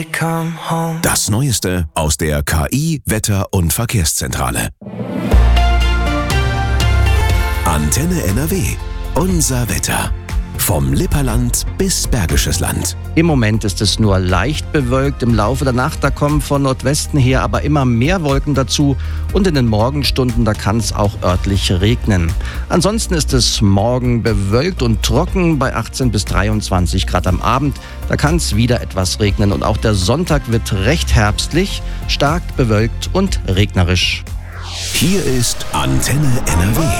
Das Neueste aus der KI, Wetter- und Verkehrszentrale. Antenne NRW. Unser Wetter. Vom Lipperland bis Bergisches Land. Im Moment ist es nur leicht bewölkt. Im Laufe der Nacht, da kommen von Nordwesten her aber immer mehr Wolken dazu. Und in den Morgenstunden, da kann es auch örtlich regnen. Ansonsten ist es morgen bewölkt und trocken bei 18 bis 23 Grad am Abend. Da kann es wieder etwas regnen. Und auch der Sonntag wird recht herbstlich, stark bewölkt und regnerisch. Hier ist Antenne NRW.